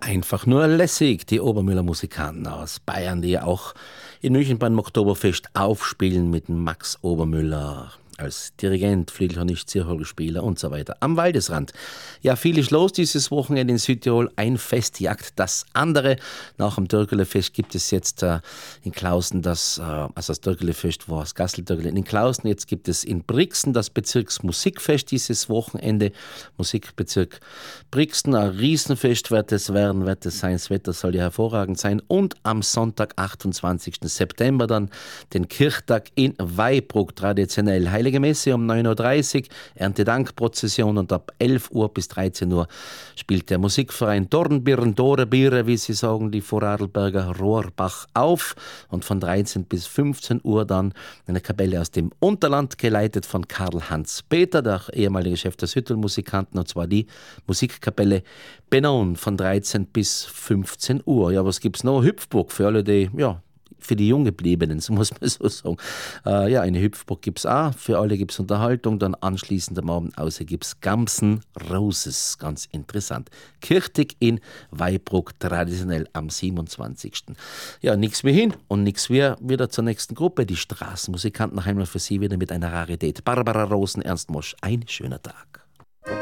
Einfach nur lässig, die Obermüller Musikanten aus Bayern, die ja auch in München beim Oktoberfest aufspielen mit Max Obermüller als Dirigent, Flügelhornist, Zierhorgelspieler und so weiter. Am Waldesrand. Ja, viel ist los dieses Wochenende in Südtirol. Ein Fest jagt das andere. Nach dem Dörgelefest gibt es jetzt in Klausen also das Dörgelefest war das Gasteltörgele in Klausen. Jetzt gibt es in Brixen das Bezirksmusikfest dieses Wochenende. Musikbezirk Brixen, ein Riesenfest wird es werden, wird es sein. Das Wetter soll ja hervorragend sein. Und am Sonntag, 28. September dann den Kirchtag in Weibruck, traditionell Heilige Messe um 9.30 Uhr, Erntedankprozession und ab 11 Uhr bis 13 Uhr spielt der Musikverein Dornbirn, Dorebiere, wie sie sagen, die Vorarlberger Rohrbach auf und von 13 bis 15 Uhr dann eine Kapelle aus dem Unterland, geleitet von Karl-Hans Peter, der ehemalige Chef der Südtirol-Musikanten, und zwar die Musikkapelle Benon von 13 bis 15 Uhr. Ja, was gibt's noch? Hüpfburg für alle, die, ja, für die Junggebliebenen, so muss man so sagen. Ja, eine Hüpfburg gibt es auch, für alle gibt es Unterhaltung, dann anschließend am Abend außer gibt es Gamsen Roses, ganz interessant. Kirchtig in Weibruck, traditionell am 27. Ja, nichts mehr hin und nichts mehr wieder zur nächsten Gruppe, die Straßenmusikanten, noch einmal für Sie wieder mit einer Rarität. Barbara Rosen, Ernst Mosch, ein schöner Tag.